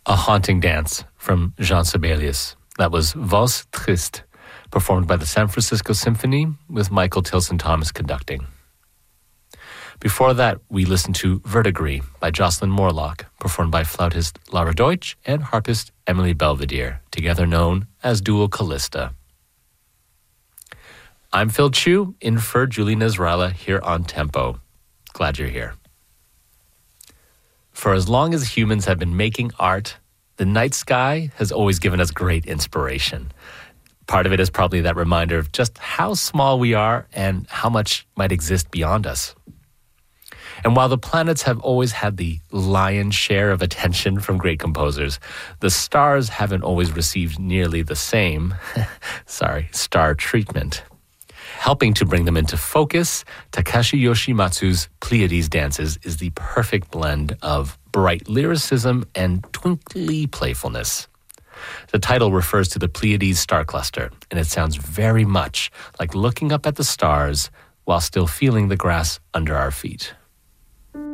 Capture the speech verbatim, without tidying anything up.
A haunting dance from Jean Sibelius. That was Valse Triste, performed by the San Francisco Symphony with Michael Tilson Thomas conducting. Before that, we listened to Verdigris by Jocelyn Morlock, performed by flautist Laura Deutsch and harpist Emily Belvedere, together known as Duo Callista. I'm Phil Chu, in for Julie Nasrallah here on Tempo. Glad you're here. For as long as humans have been making art, the night sky has always given us great inspiration. Part of it is probably that reminder of just how small we are and how much might exist beyond us. And while the planets have always had the lion's share of attention from great composers, the stars haven't always received nearly the same, sorry, star treatment. Helping to bring them into focus, Takashi Yoshimatsu's Pleiades dances is the perfect blend of bright lyricism and twinkly playfulness. The title refers to the Pleiades star cluster, and it sounds very much like looking up at the stars while still feeling the grass under our feet.